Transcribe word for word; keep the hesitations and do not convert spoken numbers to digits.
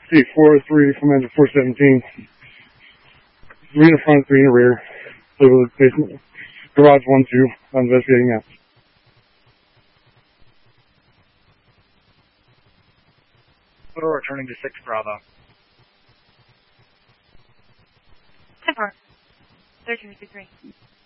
C four oh three from engine four seventeen. Three in the front, three in the rear. Basement. Garage one two. I'm investigating now. We're returning to six Bravo. ten four. thirteen fifty-three.